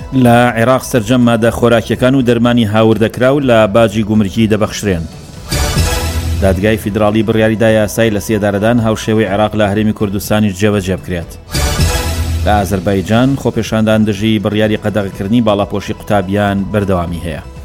لە عێراق سەرجەم مادە خۆراکیەکان و دەرمانی هاوردەکرا و لە باجی گومرگی دەبەخشرێن. دادگای فیدراڵی بڕیاریدا یاسای لە سێدارەدان هاوشێوەی عێراق لە هەرێمی کوردستانی جێبەجێ بکرێت. لە ئازەربایجان خۆپێشاندان دژی بڕیاری قەدەغەکردنی باڵاپۆشی قوتابیان بەردەوامی هەیە.